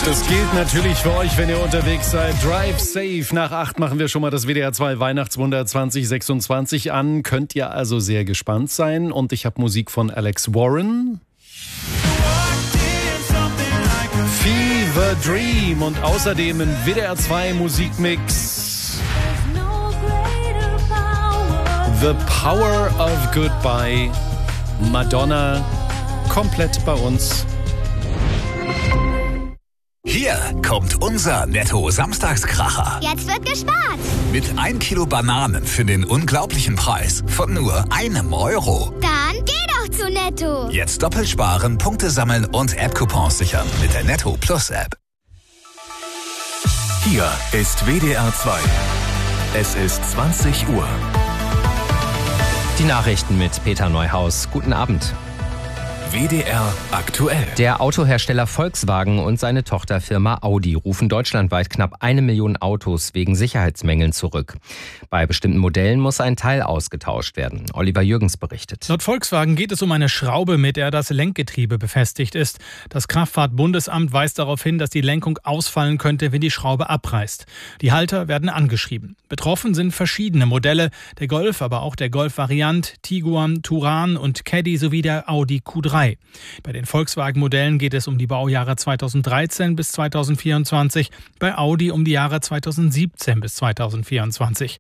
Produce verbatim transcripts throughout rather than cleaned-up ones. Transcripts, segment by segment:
Das gilt natürlich für euch, wenn ihr unterwegs seid. Drive safe. Nach acht machen wir schon mal das W D R zwei Weihnachtswunder zwanzig sechsundzwanzig an. Könnt ihr also sehr gespannt sein. Und ich habe Musik von Alex Warren. Fever Dream. Und außerdem ein W D R zwei Musikmix. The Power of Goodbye. Madonna. Komplett bei uns. Hier kommt unser Netto-Samstagskracher. Jetzt wird gespart. Mit ein Kilo Bananen für den unglaublichen Preis von nur einem Euro. Dann geh doch zu Netto. Jetzt doppelt sparen, Punkte sammeln und App-Coupons sichern mit der Netto Plus App. Hier ist W D R zwei. Es ist zwanzig Uhr. Die Nachrichten mit Peter Neuhaus. Guten Abend. W D R aktuell. Der Autohersteller Volkswagen und seine Tochterfirma Audi rufen deutschlandweit knapp eine Million Autos wegen Sicherheitsmängeln zurück. Bei bestimmten Modellen muss ein Teil ausgetauscht werden. Oliver Jürgens berichtet. Laut Volkswagen geht es um eine Schraube, mit der das Lenkgetriebe befestigt ist. Das Kraftfahrtbundesamt weist darauf hin, dass die Lenkung ausfallen könnte, wenn die Schraube abreißt. Die Halter werden angeschrieben. Betroffen sind verschiedene Modelle, der Golf, aber auch der Golf Variant, Tiguan, Touran und Caddy sowie der Audi Q drei. Bei den Volkswagen-Modellen geht es um die Baujahre zweitausenddreizehn bis zweitausendvierundzwanzig, bei Audi um die Jahre zweitausendsiebzehn bis zweitausendvierundzwanzig.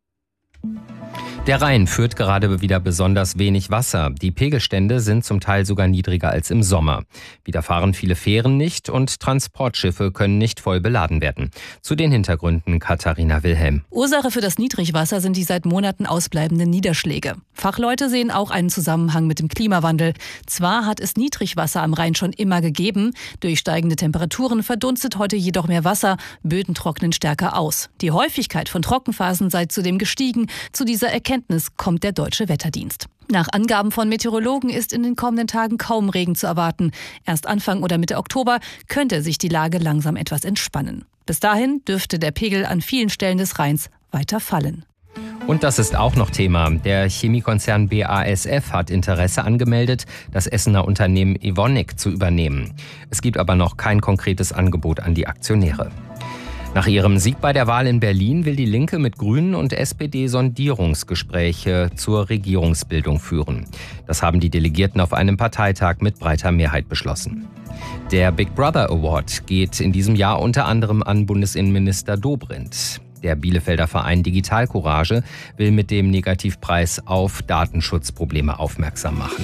Der Rhein führt gerade wieder besonders wenig Wasser. Die Pegelstände sind zum Teil sogar niedriger als im Sommer. Wieder fahren viele Fähren nicht und Transportschiffe können nicht voll beladen werden. Zu den Hintergründen Katharina Wilhelm. Ursache für das Niedrigwasser sind die seit Monaten ausbleibenden Niederschläge. Fachleute sehen auch einen Zusammenhang mit dem Klimawandel. Zwar hat es Niedrigwasser am Rhein schon immer gegeben. Durch steigende Temperaturen verdunstet heute jedoch mehr Wasser. Böden trocknen stärker aus. Die Häufigkeit von Trockenphasen sei zudem gestiegen. Zu dieser Erkenntnis kommt der Deutsche Wetterdienst. Nach Angaben von Meteorologen ist in den kommenden Tagen kaum Regen zu erwarten. Erst Anfang oder Mitte Oktober könnte sich die Lage langsam etwas entspannen. Bis dahin dürfte der Pegel an vielen Stellen des Rheins weiter fallen. Und das ist auch noch Thema. Der Chemiekonzern B A S F hat Interesse angemeldet, das Essener Unternehmen Evonik zu übernehmen. Es gibt aber noch kein konkretes Angebot an die Aktionäre. Nach ihrem Sieg bei der Wahl in Berlin will die Linke mit Grünen und S P D Sondierungsgespräche zur Regierungsbildung führen. Das haben die Delegierten auf einem Parteitag mit breiter Mehrheit beschlossen. Der Big Brother Award geht in diesem Jahr unter anderem an Bundesinnenminister Dobrindt. Der Bielefelder Verein Digital Courage will mit dem Negativpreis auf Datenschutzprobleme aufmerksam machen.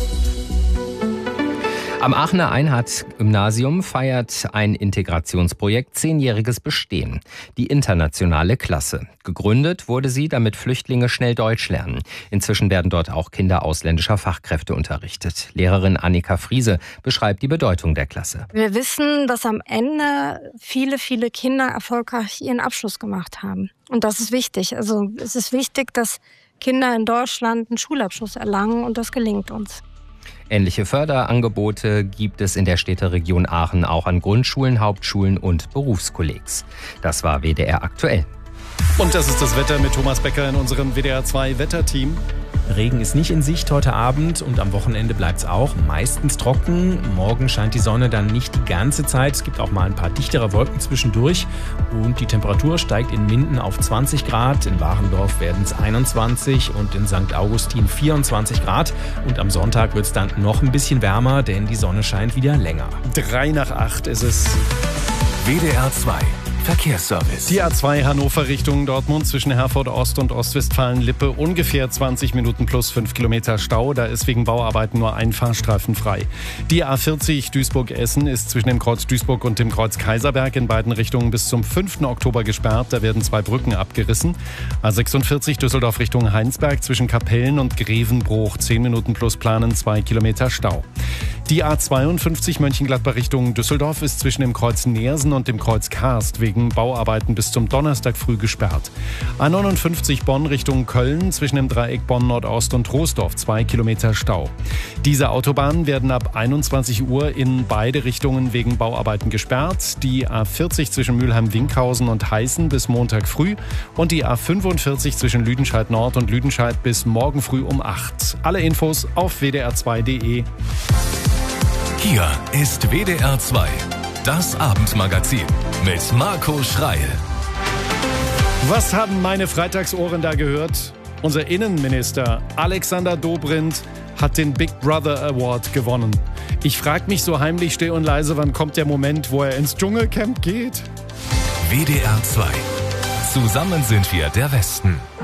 Am Aachener Einhardt-Gymnasium feiert ein Integrationsprojekt zehnjähriges Bestehen. Die internationale Klasse. Gegründet wurde sie, damit Flüchtlinge schnell Deutsch lernen. Inzwischen werden dort auch Kinder ausländischer Fachkräfte unterrichtet. Lehrerin Annika Friese beschreibt die Bedeutung der Klasse. Wir wissen, dass am Ende viele, viele Kinder erfolgreich ihren Abschluss gemacht haben. Und das ist wichtig. Also es ist wichtig, dass Kinder in Deutschland einen Schulabschluss erlangen und das gelingt uns. Ähnliche Förderangebote gibt es in der Städteregion Aachen auch an Grundschulen, Hauptschulen und Berufskollegs. Das war W D R aktuell. Und das ist das Wetter mit Thomas Becker in unserem W D R zwei Wetterteam. Regen ist nicht in Sicht heute Abend und am Wochenende bleibt es auch meistens trocken. Morgen scheint die Sonne dann nicht die ganze Zeit. Es gibt auch mal ein paar dichtere Wolken zwischendurch. Und die Temperatur steigt in Minden auf zwanzig Grad. In Warendorf werden es einundzwanzig und in Sankt Augustin vierundzwanzig Grad. Und am Sonntag wird es dann noch ein bisschen wärmer, denn die Sonne scheint wieder länger. Drei nach acht ist es. W D R zwei. Verkehrsservice. Die A zwei Hannover Richtung Dortmund zwischen Herford Ost und Ostwestfalen-Lippe ungefähr zwanzig Minuten plus fünf Kilometer Stau. Da ist wegen Bauarbeiten nur ein Fahrstreifen frei. Die A vierzig Duisburg-Essen ist zwischen dem Kreuz Duisburg und dem Kreuz Kaiserberg in beiden Richtungen bis zum fünften Oktober gesperrt. Da werden zwei Brücken abgerissen. A sechsundvierzig Düsseldorf Richtung Heinsberg zwischen Kapellen und Grevenbruch zehn Minuten plus planen zwei Kilometer Stau. Die A zweiundfünfzig Mönchengladbach Richtung Düsseldorf ist zwischen dem Kreuz Neersen und dem Kreuz Karst wegen Bauarbeiten bis zum Donnerstag früh gesperrt. A neunundfünfzig Bonn Richtung Köln zwischen dem Dreieck Bonn Nordost und Troisdorf zwei Kilometer Stau. Diese Autobahnen werden ab einundzwanzig Uhr in beide Richtungen wegen Bauarbeiten gesperrt. Die A vierzig zwischen Mülheim-Winkhausen und Heißen bis Montag früh und die A fünfundvierzig zwischen Lüdenscheid Nord und Lüdenscheid bis morgen früh um acht. Alle Infos auf w d r zwei punkt d e. Hier ist W D R zwei. Das Abendmagazin mit Marco Schreil. Was haben meine Freitagsohren da gehört? Unser Innenminister Alexander Dobrindt hat den Big Brother Award gewonnen. Ich frage mich so heimlich still und leise, wann kommt der Moment, wo er ins Dschungelcamp geht? W D R zwei. Zusammen sind wir der Westen.